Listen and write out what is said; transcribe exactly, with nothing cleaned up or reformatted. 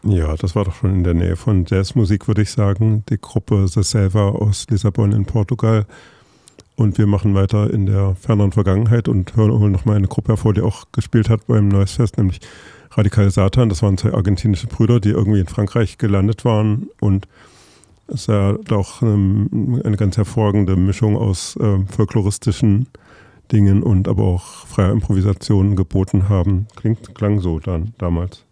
Ja, das war doch schon in der Nähe von Jazzmusik, würde ich sagen. Die Gruppe The Selva aus Lissabon in Portugal. Und wir machen weiter in der ferneren Vergangenheit und hören holen nochmal eine Gruppe hervor, die auch gespielt hat beim Noise Fest, nämlich Radikal Satan. Das waren zwei argentinische Brüder, die irgendwie in Frankreich gelandet waren und es ist ja auch ähm, eine ganz hervorragende Mischung aus ähm, folkloristischen Dingen und aber auch freier Improvisation geboten haben. Klingt, klang so dann damals.